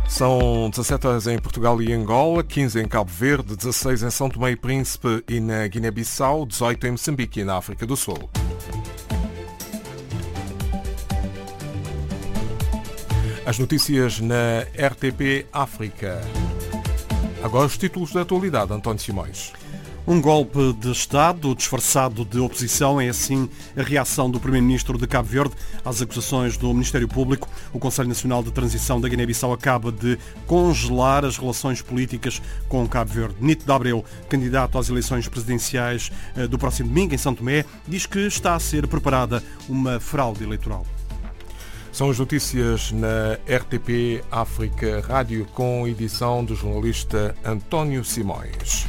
São 17 horas em Portugal e Angola, 15 em Cabo Verde, 16 em São Tomé e Príncipe e na Guiné-Bissau, 18 em Moçambique e na África do Sul. As notícias na RTP África. Agora os títulos da atualidade, António Simões. Um golpe de Estado disfarçado de oposição é assim a reação do Primeiro-Ministro de Cabo Verde às acusações do Ministério Público. O Conselho Nacional de Transição da Guiné-Bissau acaba de congelar as relações políticas com Cabo Verde. Nito de Abreu, candidato às eleições presidenciais do próximo domingo em São Tomé, diz que está a ser preparada uma fraude eleitoral. São as notícias na RTP África Rádio com edição do jornalista António Simões.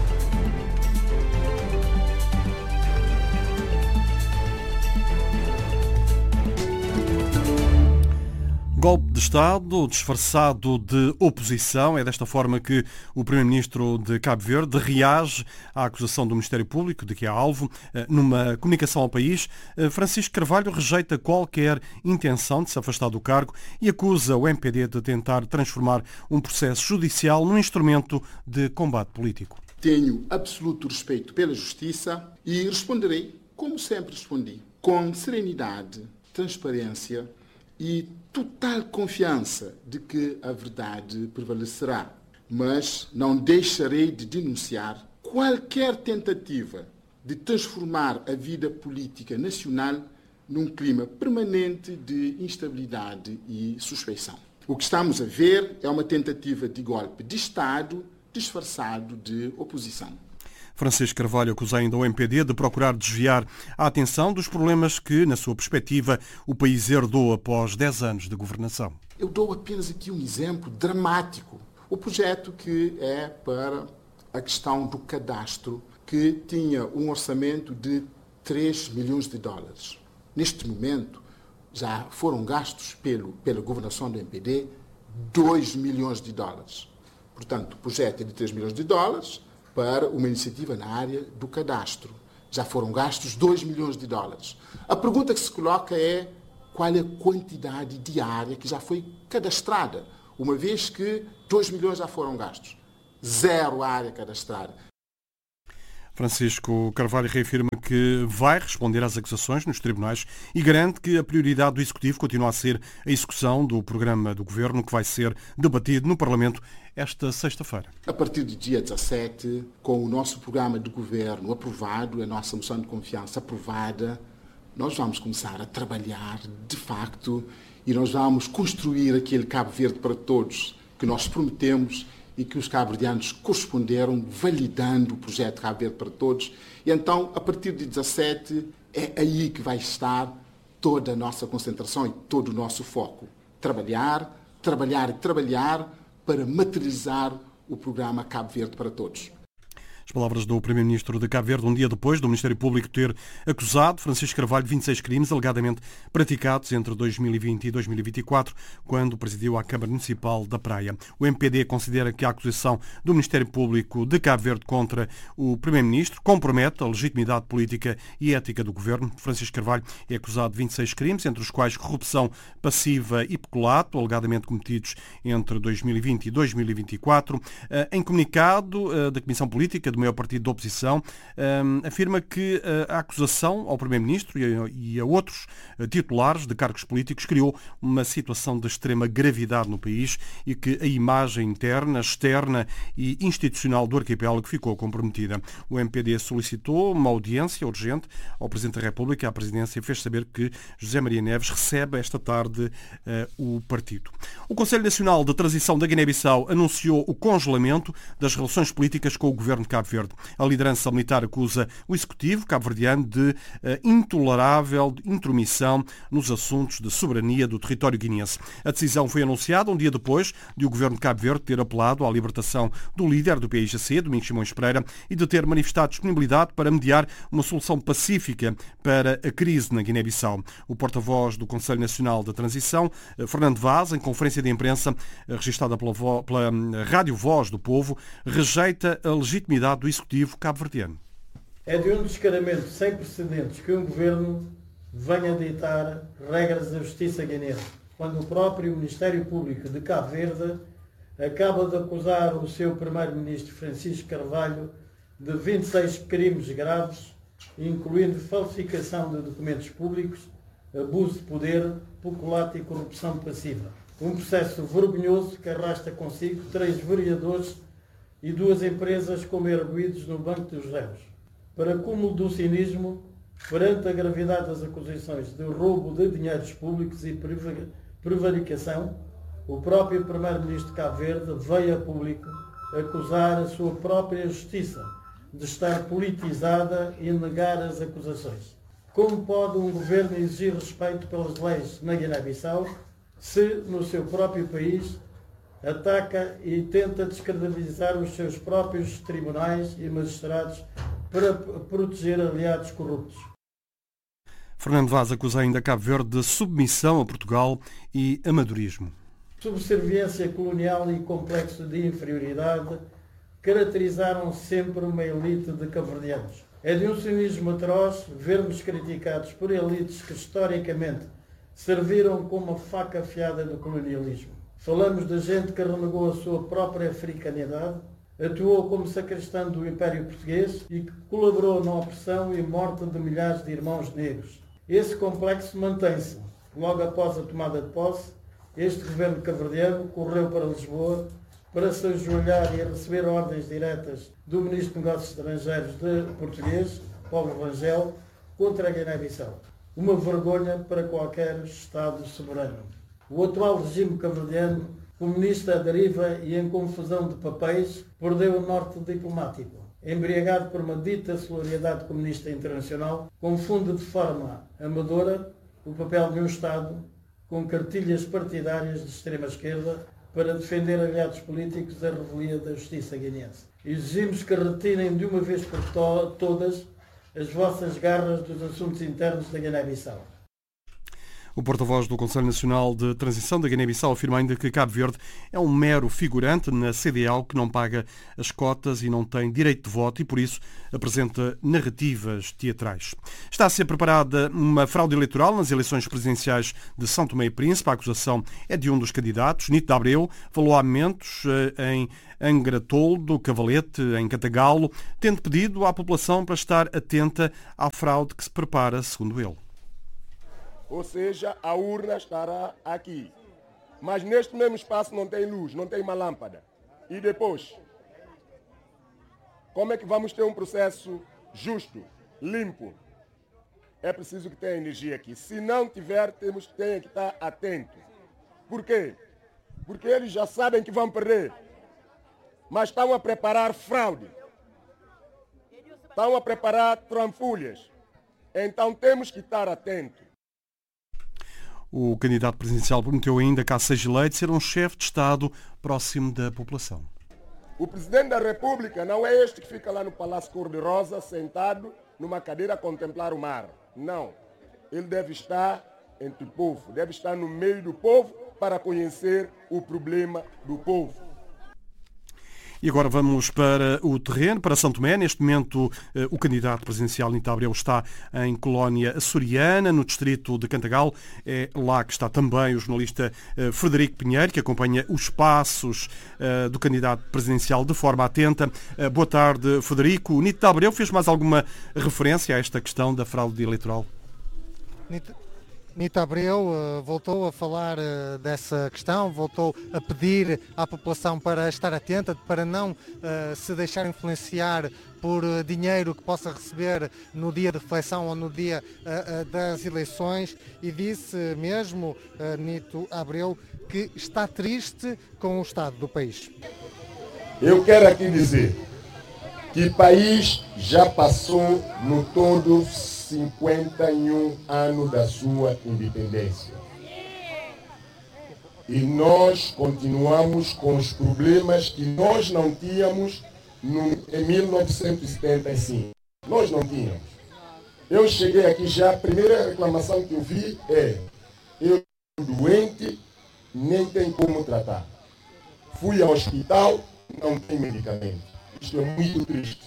Golpe de Estado disfarçado de oposição. É desta forma que o Primeiro-Ministro de Cabo Verde reage à acusação do Ministério Público de que é alvo. Numa comunicação ao país, Francisco Carvalho rejeita qualquer intenção de se afastar do cargo e acusa o MPD de tentar transformar um processo judicial num instrumento de combate político. Tenho absoluto respeito pela justiça e responderei, como sempre respondi, com serenidade, transparência e total confiança de que a verdade prevalecerá. Mas não deixarei de denunciar qualquer tentativa de transformar a vida política nacional num clima permanente de instabilidade e suspeição. O que estamos a ver é uma tentativa de golpe de Estado disfarçado de oposição. Francisco Carvalho acusa ainda o MPD de procurar desviar a atenção dos problemas que, na sua perspectiva, o país herdou após 10 anos de governação. Eu dou apenas aqui um exemplo dramático. O projeto que é para a questão do cadastro, que tinha um orçamento de 3 milhões de dólares. Neste momento, já foram gastos pela governação do MPD 2 milhões de dólares. Portanto, o projeto é de 3 milhões de dólares, para uma iniciativa na área do cadastro. Já foram gastos 2 milhões de dólares. A pergunta que se coloca é qual é a quantidade diária que já foi cadastrada, uma vez que 2 milhões já foram gastos. 0 área cadastrada. Francisco Carvalho reafirma que vai responder às acusações nos tribunais e garante que a prioridade do Executivo continua a ser a execução do programa do Governo, que vai ser debatido no Parlamento esta sexta-feira. A partir do dia 17, com o nosso programa de Governo aprovado, a nossa moção de confiança aprovada, nós vamos começar a trabalhar de facto e nós vamos construir aquele Cabo Verde para todos que nós prometemos e que os cabo-verdianos corresponderam, validando o projeto Cabo Verde para Todos. E então, a partir de 17, é aí que vai estar toda a nossa concentração e todo o nosso foco. Trabalhar, trabalhar e trabalhar para materializar o programa Cabo Verde para Todos. As palavras do Primeiro-Ministro de Cabo Verde, um dia depois do Ministério Público ter acusado Francisco Carvalho de 26 crimes alegadamente praticados entre 2020 e 2024, quando presidiu a Câmara Municipal da Praia. O MPD considera que a acusação do Ministério Público de Cabo Verde contra o Primeiro-Ministro compromete a legitimidade política e ética do Governo. Francisco Carvalho é acusado de 26 crimes, entre os quais corrupção passiva e peculato, alegadamente cometidos entre 2020 e 2024. Em comunicado da Comissão Política do maior partido da oposição, afirma que a acusação ao Primeiro-Ministro e a outros titulares de cargos políticos criou uma situação de extrema gravidade no país e que a imagem interna, externa e institucional do arquipélago ficou comprometida. O MPD solicitou uma audiência urgente ao Presidente da República. A Presidência fez saber que José Maria Neves recebe esta tarde o partido. O Conselho Nacional de Transição da Guiné-Bissau anunciou o congelamento das relações políticas com o Governo de Cabo Verde. A liderança militar acusa o Executivo cabo-verdiano de intolerável intromissão nos assuntos de soberania do território guineense. A decisão foi anunciada um dia depois de o Governo de Cabo Verde ter apelado à libertação do líder do PIGC, Domingos Simões Pereira, e de ter manifestado disponibilidade para mediar uma solução pacífica para a crise na Guiné-Bissau. O porta-voz do Conselho Nacional da Transição, Fernando Vaz, em conferência de imprensa registada pela Rádio Voz do Povo, rejeita a legitimidade do Executivo cabo-verdiano. É de um descaramento sem precedentes que um governo venha ditar regras da justiça guineense. quando o próprio Ministério Público de Cabo Verde acaba de acusar o seu primeiro-ministro Francisco Carvalho de 26 crimes graves, incluindo falsificação de documentos públicos, abuso de poder, peculato e corrupção passiva. Um processo vergonhoso que arrasta consigo 3 vereadores e 2 empresas como arguidos no banco dos réus. Para cúmulo do cinismo, perante a gravidade das acusações de roubo de dinheiros públicos e prevaricação, o próprio primeiro-ministro de Cabo Verde veio a público acusar a sua própria justiça de estar politizada e negar as acusações. Como pode um governo exigir respeito pelas leis na Guiné-Bissau se, no seu próprio país, ataca e tenta descredibilizar os seus próprios tribunais e magistrados para proteger aliados corruptos? Fernando Vaz acusa ainda Cabo Verde de submissão a Portugal e amadorismo. Subserviência colonial e complexo de inferioridade caracterizaram sempre uma elite de cabo-verdianos. É de um cinismo atroz vermos criticados por elites que historicamente serviram como a faca afiada do colonialismo. Falamos de gente que renegou a sua própria africanidade, atuou como sacristão do Império Português e que colaborou na opressão e morte de milhares de irmãos negros. Esse complexo mantém-se. Logo após a tomada de posse, este governo cabo-verdiano correu para Lisboa para se ajoelhar e receber ordens diretas do Ministro de Negócios Estrangeiros português, Paulo Rangel, contra a Guiné-Bissau. Uma vergonha para qualquer Estado soberano. O atual regime cabo-verdiano, comunista à deriva e em confusão de papéis, perdeu o norte diplomático. Embriagado por uma dita solidariedade comunista internacional, confunde de forma amadora o papel de um Estado com cartilhas partidárias de extrema-esquerda para defender aliados políticos da revelia da justiça guineense. Exigimos que retirem de uma vez por todas as vossas garras dos assuntos internos da Guiné-Bissau. O porta-voz do Conselho Nacional de Transição da Guiné-Bissau afirma ainda que Cabo Verde é um mero figurante na CDAO que não paga as cotas e não tem direito de voto e, por isso, apresenta narrativas teatrais. Está a ser preparada uma fraude eleitoral nas eleições presidenciais de São Tomé e Príncipe. A acusação é de um dos candidatos, Nito de Abreu, falou há momentos em Angra Toldo, Cavalete, em Cantagalo, tendo pedido à população para estar atenta à fraude que se prepara, segundo ele. Ou seja, a urna estará aqui. Mas neste mesmo espaço não tem luz, não tem uma lâmpada. E depois, como é que vamos ter um processo justo, limpo? É preciso que tenha energia aqui. Se não tiver, tem que estar atento. Por quê? Porque eles já sabem que vão perder. Mas estão a preparar fraude. Estão a preparar tramfulhas. Então temos que estar atentos. O candidato presidencial prometeu ainda que, a seja eleito, ser um chefe de Estado próximo da população. O Presidente da República não é este que fica lá no Palácio Cor-de-Rosa, sentado numa cadeira a contemplar o mar. Não. Ele deve estar entre o povo, deve estar no meio do povo para conhecer o problema do povo. E agora vamos para o terreno, para São Tomé. Neste momento, o candidato presidencial Nito de Abreu está em Colónia Açoriana, no distrito de Cantagalo. É lá que está também o jornalista Frederico Pinheiro, que acompanha os passos do candidato presidencial de forma atenta. Boa tarde, Frederico. O Nito de Abreu fez mais alguma referência a esta questão da fraude eleitoral? Nito Abreu voltou a falar dessa questão, voltou a pedir à população para estar atenta, para não se deixar influenciar por dinheiro que possa receber no dia de reflexão ou no dia das eleições, e disse mesmo, Nito Abreu, que está triste com o estado do país. Eu quero aqui dizer que o país já passou no todo 51 anos da sua independência. E nós continuamos com os problemas que nós não tínhamos em 1975. Nós não tínhamos. Eu cheguei aqui já, a primeira reclamação que eu vi é: eu sou doente, nem tem como tratar. Fui ao hospital, não tem medicamento. Isto é muito triste.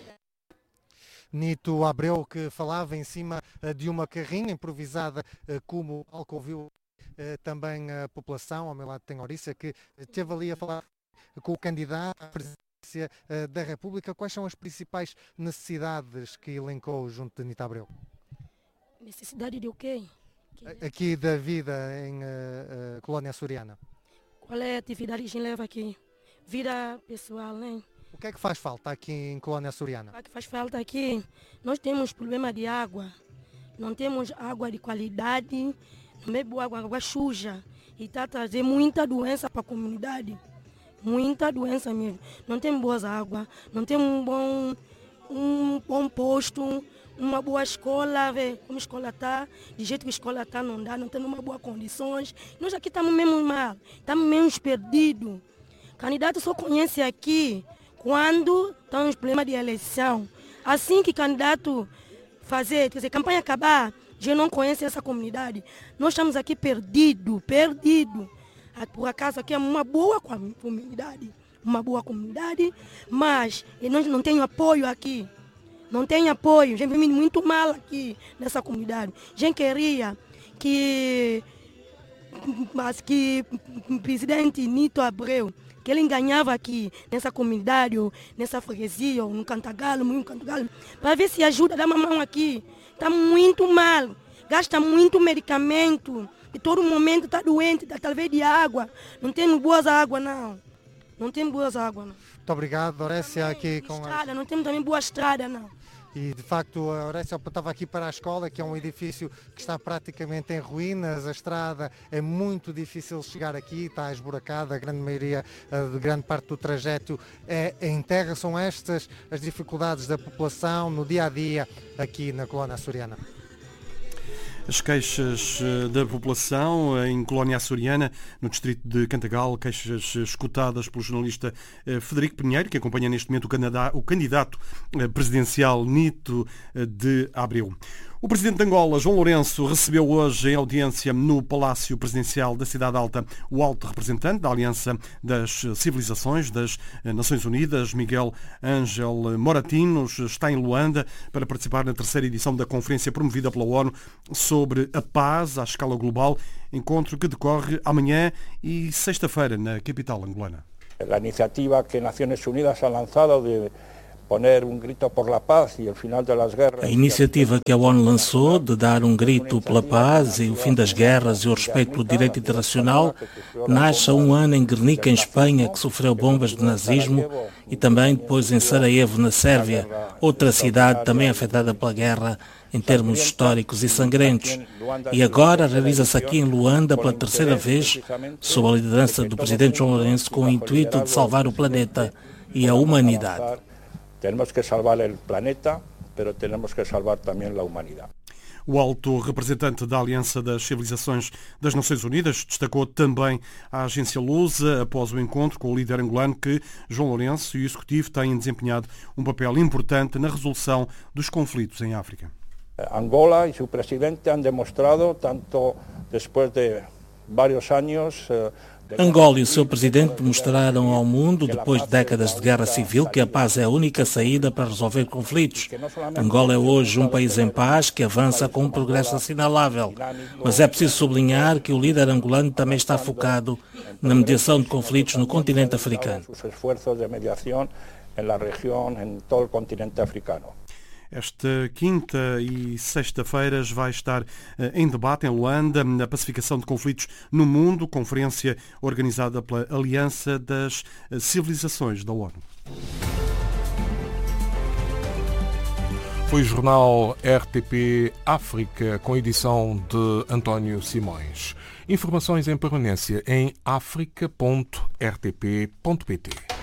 Nito Abreu, que falava em cima de uma carrinha improvisada, como o palco ouviu também a população. Ao meu lado tem Orícia, que esteve ali a falar com o candidato à presidência da República. Quais são as principais necessidades que elencou junto de Anita Abreu? Necessidade de o quê? Aqui da vida em Colónia Açoriana. Qual é a atividade que a gente leva aqui? Vida pessoal, né? O que é que faz falta aqui em Colónia Açoriana? O que faz falta aqui? Nós temos problema de água. Não temos água de qualidade, não bebo água suja. E está trazendo muita doença para a comunidade. Muita doença mesmo. Não tem boas águas, não tem um bom posto, uma boa escola, vê como a escola está, de jeito que a escola está não dá, não tem uma boa condições. Nós aqui estamos mesmo mal, estamos mesmo perdidos. O candidato só conhece aqui quando estão os problemas de eleição. Assim que o candidato fazer, quer dizer, campanha acabar, já não conhece essa comunidade. Nós estamos aqui perdidos. Por acaso aqui é uma boa comunidade, mas nós não temos apoio aqui. Não tem apoio, a gente vive muito mal aqui nessa comunidade. A gente queria que o presidente Nito Abreu, que ele ganhava aqui nessa comunidade, ou nessa freguesia, ou no Cantagalo, para ver se ajuda, dá uma mão aqui. Está muito mal, gasta muito medicamento, e todo momento está doente, talvez de água. Não temos boas águas, não. Muito obrigado, Orécia, aqui com estrada, não temos também boa estrada, não. E de facto a Orécia apontava aqui para a escola, que é um edifício que está praticamente em ruínas. A estrada é muito difícil chegar aqui, está esburacada, a grande parte do trajeto é em terra. São estas as dificuldades da população no dia a dia aqui na Colónia Açoriana. As queixas da população em Colónia Açoriana, no distrito de Cantagal, queixas escutadas pelo jornalista Frederico Pinheiro, que acompanha neste momento o candidato presidencial Nito de Abreu. O presidente de Angola, João Lourenço, recebeu hoje em audiência no Palácio Presidencial da Cidade Alta o alto representante da Aliança das Civilizações das Nações Unidas, Miguel Ángel Moratinos. Está em Luanda para participar na terceira edição da conferência promovida pela ONU sobre a paz à escala global, encontro que decorre amanhã e sexta-feira na capital angolana. A iniciativa que Nações Unidas ha lançado de poner um grito por la paz e o final das guerras. A iniciativa que a ONU lançou de dar um grito pela paz e o fim das guerras e o respeito pelo direito internacional nasce há um ano em Guernica, em Espanha, que sofreu bombas do nazismo, e também depois em Sarajevo, na Sérvia, outra cidade também afetada pela guerra em termos históricos e sangrentos. E agora realiza-se aqui em Luanda pela terceira vez, sob a liderança do presidente João Lourenço, com o intuito de salvar o planeta e a humanidade. Temos que salvar o planeta, mas temos que salvar também a humanidade. O alto representante da Aliança das Civilizações das Nações Unidas destacou também a agência Lusa após o encontro com o líder angolano que João Lourenço e o Executivo têm desempenhado um papel importante na resolução dos conflitos em África. Angola e seu presidente han demonstrado, tanto depois de vários anos, Angola e o seu presidente mostraram ao mundo, depois de décadas de guerra civil, que a paz é a única saída para resolver conflitos. Angola é hoje um país em paz que avança com um progresso assinalável. Mas é preciso sublinhar que o líder angolano também está focado na mediação de conflitos no continente africano. Os esforços de mediação na região, em todo o continente africano. Esta quinta e sexta-feiras vai estar em debate em Luanda a pacificação de conflitos no mundo, conferência organizada pela Aliança das Civilizações da ONU. Foi o jornal RTP África com edição de António Simões. Informações em permanência em africa.rtp.pt.